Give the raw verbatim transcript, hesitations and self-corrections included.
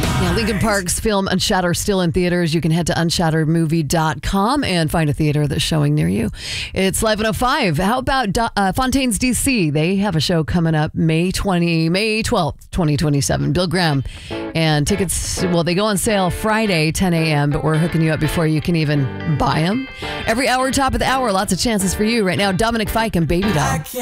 Yeah, Lincoln Park's film Unshattered still in theaters. You can head to unshattered movie dot com and find a theater that's showing near you. It's Live one oh five. How about Do- uh, Fontaines D C? They have a show coming up May twentieth, May twelfth, twenty twenty-seven. Bill Graham. And tickets, well, they go on sale Friday, ten a.m., but we're hooking you up before you can even buy them. Every hour, top of the hour, lots of chances for you. Right now, Dominic Fike and Baby Doll.